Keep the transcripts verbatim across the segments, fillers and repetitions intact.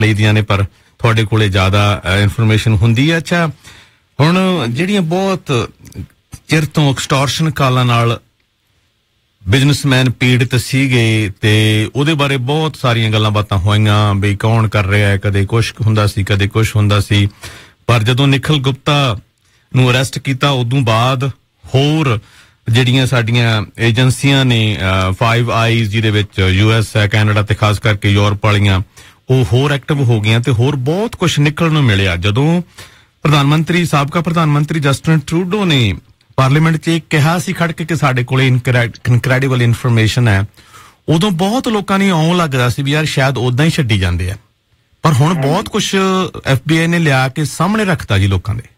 ਲਈਦੀਆਂ ਨੇ ਪਰ ਤੁਹਾਡੇ ਕੋਲੇ ਜ਼ਿਆਦਾ ਇਨਫੋਰਮੇਸ਼ਨ ਹੁੰਦੀ ਹੈ। ਅੱਛਾ, ਹੁਣ ਜਿਹੜੀਆਂ ਬਹੁਤ ਚਿਰ ਤੋਂ ਐਕਸਟੋਰਸ਼ਨ ਕਾਲਾਂ ਨਾਲ ਬਿਜ਼ਨਸਮੈਨ ਪੀੜਤ ਸੀਗੇ ਤੇ ਉਹਦੇ ਬਾਰੇ ਬਹੁਤ ਸਾਰੀਆਂ ਗੱਲਾਂ ਬਾਤਾਂ ਹੋਈਆਂ ਵੀ ਕੌਣ ਕਰ ਰਿਹਾ ਹੈ, ਕਦੇ ਕੁਛ ਹੁੰਦਾ ਸੀ ਕਦੇ ਕੁਛ ਹੁੰਦਾ ਸੀ, ਪਰ ਜਦੋਂ ਨਿਖਿਲ ਗੁਪਤਾ ਨੂੰ ਅਰੈਸਟ ਕੀਤਾ ਉਦੋਂ ਬਾਅਦ ਹੋਰ ਜਿਹੜੀਆਂ ਸਾਡੀਆਂ ਏਜੰਸੀਆਂ ਨੇ ਫਾਈਵ ਆਈਜ਼ ਜਿਹਦੇ ਵਿੱਚ ਯੂ ਐਸ ਹੈ, ਕੈਨੇਡਾ ਤੇ ਖਾਸ ਕਰਕੇ ਯੂਰਪ ਵਾਲੀਆਂ, ਉਹ ਹੋਰ ਐਕਟਿਵ ਹੋ ਗਈਆਂ ਤੇ ਹੋਰ ਬਹੁਤ ਕੁਛ ਨਿਕਲਣ ਨੂੰ ਮਿਲਿਆ। ਜਦੋਂ ਪ੍ਰਧਾਨ ਮੰਤਰੀ ਸਾਬਕਾ ਪ੍ਰਧਾਨ ਮੰਤਰੀ ਜਸਟਿਨ ਟਰੂਡੋ ਨੇ ਪਾਰਲੀਮੈਂਟ 'ਚ ਇਹ ਕਿਹਾ ਸੀ ਖੜ ਕੇ ਕਿ ਸਾਡੇ ਕੋਲੇ ਇਨਕ੍ਰੈਡੀਬਲ ਇਨਫੋਰਮੇਸ਼ਨ ਹੈ, ਉਦੋਂ ਬਹੁਤ ਲੋਕਾਂ ਨੂੰ ਆਉਣ ਲੱਗਦਾ ਸੀ ਵੀ ਯਾਰ ਸ਼ਾਇਦ ਉਦਾਂ ਹੀ ਛੱਡੀ ਜਾਂਦੇ ਆ, ਪਰ ਹੁਣ ਬਹੁਤ ਕੁਛ ਐਫ ਬੀ ਆਈ ਨੇ ਲਿਆ ਕੇ ਸਾਹਮਣੇ ਰੱਖਤਾ ਜੀ ਲੋਕਾਂ ਦੇ।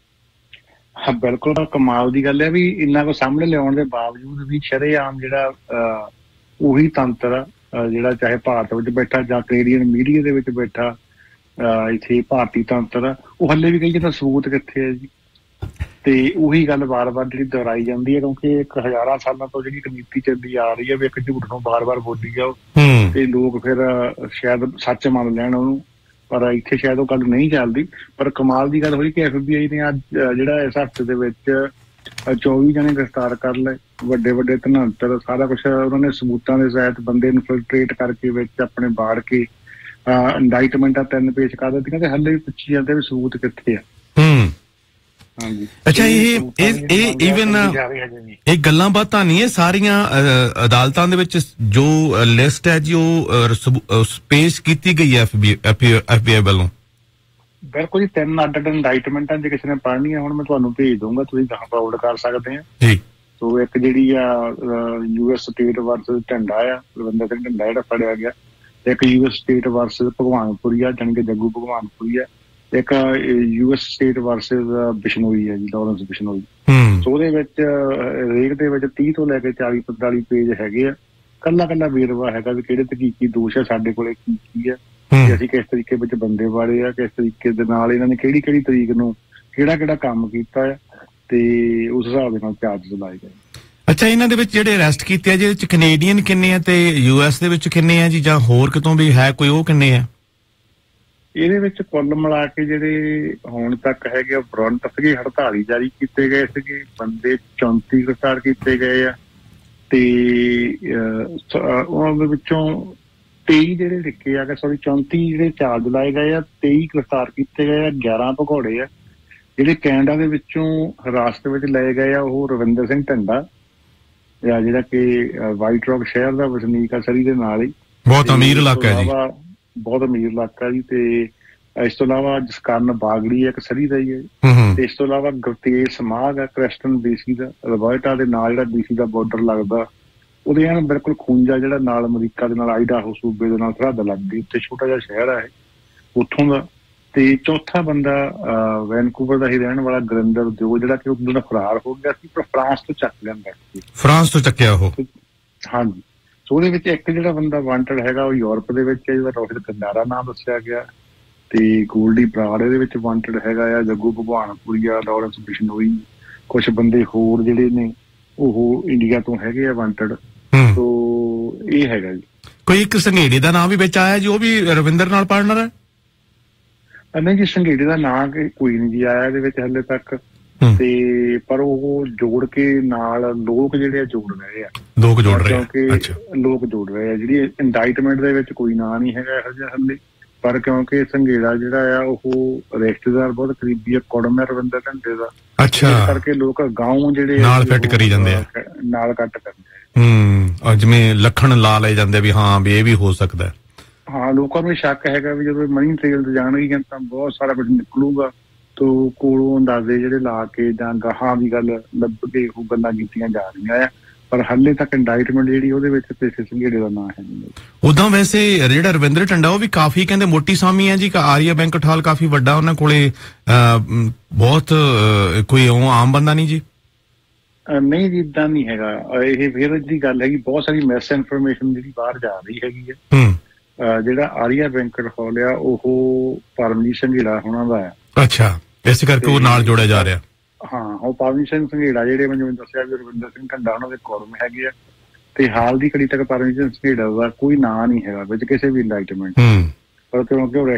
ਹਾਂ ਬਿਲਕੁਲ, ਕਮਾਲ ਦੀ ਗੱਲ ਹੈ ਵੀ ਇੰਨਾ ਕੁ ਸਾਹਮਣੇ ਲਿਆਉਣ ਦੇ ਬਾਵਜੂਦ ਵੀ ਸ਼ਰੇਆਮ ਜਿਹੜਾ ਉਹੀ ਤੰਤਰ ਆ ਜਿਹੜਾ ਚਾਹੇ ਭਾਰਤ ਵਿੱਚ ਬੈਠਾ ਜਾਂ ਕੈਨੇਡੀਅਨ ਮੀਡੀਆ ਦੇ ਵਿੱਚ ਬੈਠਾ ਇੱਥੇ ਭਾਰਤੀ ਤੰਤਰ ਆ, ਉਹ ਹੱਲੇ ਵੀ ਕਹੀ ਜਾਂਦਾ ਸਬੂਤ ਕਿੱਥੇ ਹੈ ਜੀ। ਤੇ ਉਹੀ ਗੱਲ ਵਾਰ ਵਾਰ ਜਿਹੜੀ ਦੁਹਰਾਈ ਜਾਂਦੀ ਹੈ ਕਿਉਂਕਿ ਇੱਕ ਹਜ਼ਾਰਾਂ ਸਾਲਾਂ ਤੋਂ ਜਿਹੜੀ ਨੀਤੀ ਚੱਲੀ ਆ ਰਹੀ ਹੈ ਵੀ ਇੱਕ ਝੂਠ ਨੂੰ ਬਾਰ ਬਾਰ ਬੋਲੀ ਜਾਓ ਤੇ ਲੋਕ ਫਿਰ ਸ਼ਾਇਦ ਸੱਚ ਮੰਨ ਲੈਣ ਉਹਨੂੰ, ਪਰ ਇੱਥੇ ਸ਼ਾਇਦ ਉਹ ਗੱਲ ਨਹੀਂ ਚੱਲਦੀ। ਪਰ ਕਮਾਲ ਦੀ ਗੱਲ ਹੋਈ ਕਿ ਐਫ ਬੀ ਆਈ ਨੇ ਅੱਜ ਜਿਹੜਾ ਇਸ ਹਫ਼ਤੇ ਦੇ ਵਿੱਚ ਚੌਵੀ ਜਣੇ ਗ੍ਰਿਫਤਾਰ ਕਰ ਲਏ, ਵੱਡੇ ਵੱਡੇ ਧਨਾਂਤਰ, ਸਾਰਾ ਕੁਛ ਉਹਨਾਂ ਨੇ ਸਬੂਤਾਂ ਦੇ ਸਹਿਤ ਬੰਦੇ ਇਨਫਿਲਟਰੇਟ ਕਰਕੇ ਵਿੱਚ ਆਪਣੇ ਬਾੜ ਕੇ ਇੰਡਾਈਟਮੈਂਟਾਂ ਤਿੰਨ ਪੇਸ਼ ਕਰ ਦਿੱਤੀਆਂ ਤੇ ਹੱਲੇ ਵੀ ਪੁੱਛੀ ਜਾਂਦੇ ਵੀ ਸਬੂਤ ਕਿੱਥੇ ਆ। ਹਾਂਜੀ, ਅੱਛਾ, ਇਹ ਇਹ ਈਵਨ ਇਹ ਗੱਲਾਂ ਬਾਤਾਂ ਨਹੀਂ, ਇਹ ਸਾਰੀਆਂ ਅਦਾਲਤਾਂ ਦੇ ਵਿੱਚ ਜੋ ਲਿਸਟ ਹੈ ਜੀ ਉਹ ਪੇਸ਼ ਕੀਤੀ ਗਈ ਹੈ ਐਫ ਬੀ ਆਈ ਵੱਲੋਂ। ਬਿਲਕੁਲ ਜੀ, ਤਿੰਨ ਅੱਡ ਅੱਡ ਇੰਡਾਈਟਮੈਂਟਾਂ ਜੇ ਕਿਸੇ ਨੇ ਪੜ੍ਹਨੀਆਂ ਹੁਣ ਮੈਂ ਤੁਹਾਨੂੰ ਭੇਜ ਦਊਂਗਾ, ਤੁਸੀਂ ਡਾਊਨਲੋਡ ਕਰ ਸਕਦੇ ਆ ਜੀ। ਸੋ ਇੱਕ ਜਿਹੜੀ ਆ U S state versus Dhanda ਆ, ਰਵਿੰਦਰ ਸਿੰਘ ਢੰਡਾ ਜਿਹੜਾ ਫੜਿਆ ਗਿਆ, ਇੱਕ U S state versus Bhagwanpuri ਆ ਜਾਣੀ ਕਿ ਜੱਗੂ ਭਗਵਾਨਪੁਰੀ ਆ, ਇੱਕ U S state versus Bishnoi ਹੈ ਜੀ, ਲਾਰੈਂਸ ਬਿਸ਼ਨੋਈ। ਸੋ ਉਹਦੇ ਵਿੱਚ ਰੇਕ ਦੇ ਵਿੱਚ ਤੀਹ ਤੋਂ ਲੈ ਕੇ ਚਾਲੀ ਪੰਤਾਲੀ ਪੇਜ ਹੈਗੇ ਆ, ਕੱਲਾ ਕੱਲਾ ਵੇਰਵਾ ਹੈਗਾ ਵੀ ਕਿਹੜੇ ਤੇ ਕੀ ਕੀ ਦੋਸ਼ ਆ, ਸਾਡੇ ਕੋਲੇ ਕੀ ਕੀ ਆ, ਤੇ ਅਸੀਂ ਕਿਸ ਤਰੀਕੇ ਵਿੱਚ ਬੰਦੇ ਵਾੜੇ ਆ, ਕਿਸ ਤਰੀਕੇ ਦੇ ਨਾਲ ਇਹਨਾਂ ਨੇ ਕਿਹੜੀ ਕਿਹੜੀ ਤਰੀਕ ਨੂੰ ਕਿਹੜਾ ਕਿਹੜਾ ਕੰਮ ਕੀਤਾ ਆ, ਤੇ ਉਸ ਹਿਸਾਬ ਦੇ ਨਾਲ ਚਾਰਜਸ ਲਾਏ ਗਏ। ਅੱਛਾ, ਇਹਨਾਂ ਦੇ ਵਿੱਚ ਜਿਹੜੇ ਅਰੈਸਟ ਕੀਤੇ ਆ ਜਿਹਦੇ ਵਿੱਚ ਕੈਨੇਡੀਅਨ ਕਿੰਨੇ ਆ ਤੇ ਯੂ ਐਸ ਦੇ ਵਿੱਚ ਕਿੰਨੇ ਆ ਜੀ, ਜਾਂ ਹੋਰ ਕਿਤੋਂ ਵੀ ਹੈ ਕੋਈ, ਉਹ ਕਿੰਨੇ ਆ? ਇਹਦੇ ਵਿੱਚ ਕੁੱਲ ਮਿਲਾ ਕੇ ਜਿਹੜੇ ਹੁਣ ਤੱਕ ਹੈਗੇ ਵਾਰੰਟ ਸੀਗੇ ਅੜਤਾਲੀ ਜਾਰੀ ਕੀਤੇ ਗਏ ਸੀਗੇ, ਬੰਦੇ ਚੌਂਤੀ ਗ੍ਰਿਫਤਾਰ ਕੀਤੇ ਗਏ ਆ, ਤੇ ਉਹਨਾਂ ਦੇ ਵਿੱਚੋਂ ਤੇਈ ਜਿਹੜੇ ਲਿਖੇ ਆ ਸੋਰੀ ਚੌਂਤੀ ਜਿਹੜੇ ਚਾਰਜ ਲਾਏ ਗਏ ਆ, ਤੇਈ ਗ੍ਰਿਫਤਾਰ ਕੀਤੇ ਗਏ ਆ, ਗਿਆਰਾਂ ਭਗੌੜੇ ਆ। ਜਿਹੜੇ ਕੈਨੇਡਾ ਦੇ ਵਿੱਚੋਂ ਹਿਰਾਸਤ ਵਿੱਚ ਲਏ ਗਏ ਆ ਉਹ ਰਵਿੰਦਰ ਸਿੰਘ ਢੰਡਾ ਜਿਹੜਾ ਕਿ ਵਾਈਟ ਰੌਕ ਸ਼ਹਿਰ ਦਾ ਵਸਨੀਕ ਆ, ਸਰੀ ਦੇ ਨਾਲ ਹੀ, ਬਹੁਤ ਅਮੀਰ ਇਲਾਕਾ ਜੀ, ਬਹੁਤ ਅਮੀਰ ਇਲਾਕਾ ਜੀ। ਤੇ ਇਸ ਤੋਂ ਇਲਾਵਾ ਜਸਕਰਨ ਬਾਗੜੀ ਇੱਕ ਸਰੀ ਦਾ ਹੀ ਹੈ, ਤੇ ਇਸ ਤੋਂ ਇਲਾਵਾ ਗੁਰਤੇਜ ਸਮਾਗ ਆ ਕ੍ਰਿਸਟਨ ਬੀ ਸੀ ਦਾ, ਰਬਰਟਾ ਦੇ ਨਾਲ ਜਿਹੜਾ ਬੀ ਸੀ ਦਾ ਬਾਰਡਰ ਲੱਗਦਾ ਉਹਦੇ ਐਨ ਬਿਲਕੁਲ ਖੂੰਜਾ ਜਿਹੜਾ ਨਾਲ ਅਮਰੀਕਾ ਦੇ ਨਾਲ ਆਈਡਾਹੋ ਸੂਬੇ ਦੇ ਨਾਲ ਸਰਹੱਦ ਲੱਗਦੀ, ਉੱਥੇ ਛੋਟਾ ਜਿਹਾ ਸ਼ਹਿਰ ਆ ਇਹ ਉੱਥੋਂ ਦਾ। ਤੇ ਚੌਥਾ ਬੰਦਾ ਵੈਨਕੂਵਰ ਦਾ ਹੀ ਰਹਿਣ ਵਾਲਾ ਗੁਰਿੰਦਰ ਉਦਯੋਗ ਜਿਹੜਾ ਕਿ ਉਦੋਂ ਦਾ ਫਰਾਰ ਹੋ ਗਿਆ ਸੀ, ਪਰ ਫਰਾਂਸ ਤੋਂ ਚੱਕ ਲਿਆਂਦਾ ਸੀ, ਫਰਾਂਸ ਤੋਂ ਚੱਕਿਆ ਉਹ। ਹਾਂਜੀ, ਸੋ ਉਹਦੇ ਵਿੱਚ ਇੱਕ ਜਿਹੜਾ ਬੰਦਾ ਵਾਂਟਡ ਹੈਗਾ ਉਹ ਯੂਰਪ ਦੇ ਵਿੱਚ ਹੈ, ਜਿਹਦਾ ਰੋਹਿਤ ਕੰਡਾਰਾ ਨਾਮ ਦੱਸਿਆ ਗਿਆ, ਤੇ ਗੋਲਡੀ ਬਰਾੜ ਇਹਦੇ ਵਿੱਚ ਵਾਂਟਡ ਹੈਗਾ ਆ, ਜੱਗੂ ਭਗਵਾਨਪੁਰੀਆ, ਲਾਰੈਂਸ ਬਿਸ਼ਨੋਈ, ਕੁਛ ਬੰਦੇ ਹੋਰ ਜਿਹੜੇ ਨੇ ਉਹ ਇੰਡੀਆ ਤੋਂ ਹੈਗੇ ਆ ਵਾਂਟਡ। ਸੋ ਇਹ ਹੈਗਾ ਜੀ। ਕੋਈ ਇੱਕ ਸੰਘੇੜੀ ਦਾ ਨਾਮ ਵੀ ਵਿੱਚ ਆਇਆ ਜੀ, ਉਹ ਵੀ ਰਵਿੰਦਰ ਨਾਲ ਪਾਰਟਨਰ ਹੈ? ਨਹੀਂ ਜੀ, ਸੰਘੇੜੀ ਦਾ ਨਾਂ ਕੋਈ ਨਹੀਂ ਜੀ ਆਇਆ ਇਹਦੇ ਵਿੱਚ ਹਲੇ ਤੱਕ, ਤੇ ਪਰ ਉਹ ਜੋੜ ਕੇ ਨਾਲ ਲੋਕ ਜਿਹੜੇ ਆ ਜੋੜ ਰਹੇ ਆ, ਲੋਕ ਜੋੜ ਰਹੇ ਕਿਉਂਕਿ ਲੋਕ ਜੋੜ ਰਹੇ ਆ। ਜਿਹੜੀ ਇੰਡਾਈਟਮੈਂਟ ਦੇ ਵਿੱਚ ਕੋਈ ਨਾਂ ਨਹੀਂ ਹੈਗਾ ਇਹੋ ਜਿਹਾ ਹਲੇ, ਪਰ ਕਿਉਂਕਿ ਸੰਘੇੜਾ ਜਿਹੜਾ ਆ ਉਹ ਰਿਸ਼ਤੇਦਾਰ ਬਹੁਤ ਕਰੀਬੀ ਆ ਕੁੜਮ ਹੈ ਰਵਿੰਦਰ ਢੰਡੇ ਦਾ, ਇਸ ਕਰਕੇ ਲੋਕ ਗਾਉਂ ਜਿਹੜੇ ਨਾਲ ਫਿੱਟ ਕਰੀ ਜਾਂਦੇ ਆ, ਨਾਲ ਕੱਟ ਕਰਦੇ ਆ। ਹੂੰ, ਜਿਵੇਂ ਲੱਖਣ ਲਾ ਲਏ ਜਾਂਦੇ ਵੀ ਹਾਂ ਵੀ ਇਹ ਵੀ ਹੋ ਸਕਦਾ। ਹਾਂ, ਲੋਕਾਂ ਨੂੰ ਸ਼ੱਕ ਹੈਗਾ ਵੀ ਜਦੋਂ ਮਨੀ ਟ੍ਰੇਲ ਤੇ ਜਾਣਗੀਆਂ ਤਾਂ ਬਹੁਤ ਸਾਰਾ ਕੁਝ ਨਿਕਲੂਗਾ, ਤੋਂ ਕੋਲੋਂ ਅੰਦਾਜ਼ੇ ਜਿਹੜੇ ਲਾ ਕੇ ਜਾਂ ਗਾਹਾਂ ਦੀ ਗੱਲ ਲੱਭ ਕੇ ਉਹ ਗੱਲਾਂ ਕੀਤੀਆਂ ਜਾ ਰਹੀਆਂ ਆ, ਪਰ ਹਾਲੇ ਤੱਕ ਇੰਡਾਈਟਮੈਂਟ ਜਿਹੜੀ ਉਹਦੇ ਵਿੱਚ ਤੇ ਸੰਘੇੜੇ ਦਾ ਨਾਂ ਹੈ ਨਹੀਂ। ਉਦਾਂ ਵੈਸੇ ਜਿਹੜਾ ਰਵਿੰਦਰ ਢੰਡਾ ਉਹ ਵੀ ਕਾਫੀ ਕਹਿੰਦੇ ਮੋਟੀ ਸਾਮੀ ਹੈ ਜੀ, ਆਰੀਆ ਬੈਂਕ ਠਾਲ ਕਾਫੀ ਵੱਡਾ ਉਹਨਾਂ ਕੋਲੇ, ਬਹੁਤ ਕੋਈ ਉਹ ਆਮ ਬੰਦਾ ਨਹੀਂ ਜੀ? ਨਹੀਂ ਜੀ, ਇੱਦਾਂ ਨਹੀਂ ਹੈਗਾ ਇਹ। ਫਿਰ ਜਿਹੜੀ ਗੱਲ ਹੈਗੀ ਬਹੁਤ ਸਾਰੀ ਮਿਸ ਇਨਫੋਰਮੇਸ਼ਨ ਜਿਹੜੀ ਬਾਹਰ ਜਾ ਰਹੀ ਹੈਗੀ ਹੈ। ਜਿਹੜਾ ਆਰੀਆ ਬੈਂਕ ਹਾਲ ਆ ਉਹ ਪਰਮਜੀਤ ਸੰਘੇੜਾ ਹੋਣਾ ਦਾ ਆ। ਅੱਛਾ, ਇਸ ਕਰਕੇ ਉਹ ਨਾਲ ਜੋੜਿਆ ਜਾ ਰਿਹਾ। ਹਾਂ, ਉਹ ਪਰਮਜੀਤ ਸਿੰਘ ਸੰਘੇੜਾ ਜਿਹੜੇ ਮੈਨੂੰ ਦੱਸਿਆ ਵੀ ਰਵਿੰਦਰ ਸਿੰਘ ਢੰਡਾ ਉਹਨਾਂ ਦੇ ਕੋਰਮ ਹੈਗੇ ਆ, ਤੇ ਹਾਲ ਦੀ ਘੜੀ ਤੱਕ ਪਰਮਜੀਤ ਸਿੰਘ ਸੰਘੇੜਾ ਦਾ ਕੋਈ ਨਾਂ ਨਹੀਂ ਹੈਗਾ ਵਿੱਚ ਕਿਸੇ ਵੀ ਇੰਡਾਈਟਮੈਂਟ। ਪਰ ਕਿਉਂਕਿ ਉਹ